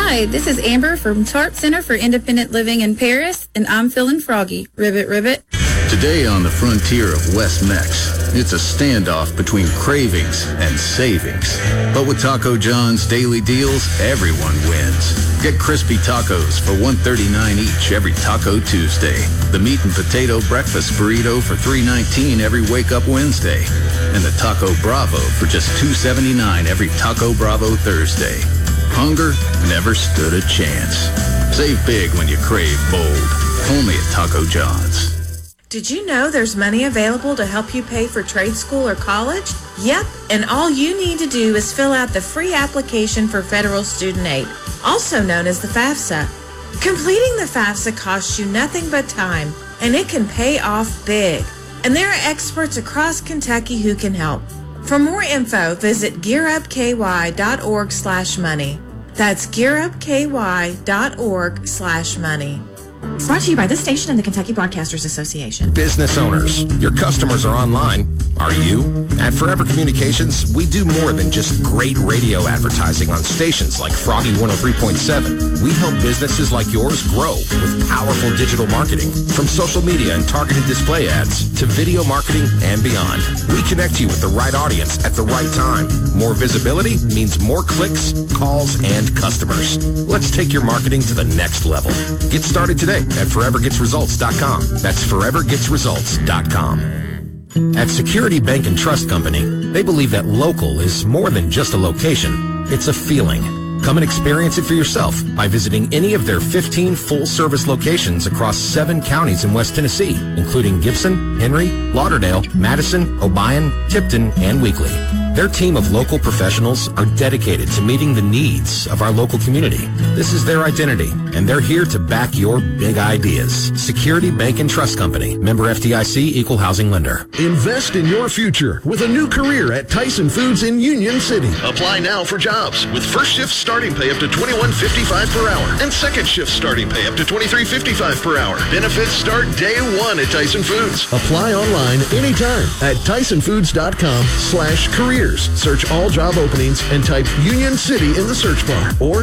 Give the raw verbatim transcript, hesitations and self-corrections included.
Hi, this is Amber from Tarp Center for Independent Living in Paris, and I'm feeling froggy. Ribbit, ribbit. Today on the frontier of West Mex, it's a standoff between cravings and savings. But with Taco John's daily deals, everyone wins. Get crispy tacos for one dollar and thirty-nine cents each every Taco Tuesday. The meat and potato breakfast burrito for three dollars and nineteen cents every Wake Up Wednesday. And the Taco Bravo for just two dollars and seventy-nine cents every Taco Bravo Thursday. Hunger never stood a chance. Save big when you crave bold. Only at Taco John's. Did you know there's money available to help you pay for trade school or college? Yep, and all you need to do is fill out the free application for federal student aid, also known as the FAFSA. Completing the FAFSA costs you nothing but time, and it can pay off big. And there are experts across Kentucky who can help. For more info, visit gearupky.org slash money. That's gearupky.org slash money. Brought to you by this station and the Kentucky Broadcasters Association. Business owners, your customers are online. Are you? At Forever Communications, we do more than just great radio advertising on stations like Froggy one oh three point seven. We help businesses like yours grow with powerful digital marketing, from social media and targeted display ads to video marketing and beyond. We connect you with the right audience at the right time. More visibility means more clicks, calls, and customers. Let's take your marketing to the next level. Get started today at forever gets results dot com. That's forever gets results dot com. At Security Bank and Trust Company, they believe that local is more than just a location. It's a feeling. Come and experience it for yourself by visiting any of their fifteen full-service locations across seven counties in West Tennessee, including Gibson, Henry, Lauderdale, Madison, Obion, Tipton, and Weakley. Their team of local professionals are dedicated to meeting the needs of our local community. This is their identity, and they're here to back your big ideas. Security Bank and Trust Company. Member F D I C, Equal Housing Lender. Invest in your future with a new career at Tyson Foods in Union City. Apply now for jobs with first shift starting pay up to twenty-one fifty-five per hour and second shift starting pay up to twenty-three fifty-five per hour. Benefits start day one at Tyson Foods. Apply online anytime at tysonfoods.com slash careers. Search all job openings and type Union City in the search bar or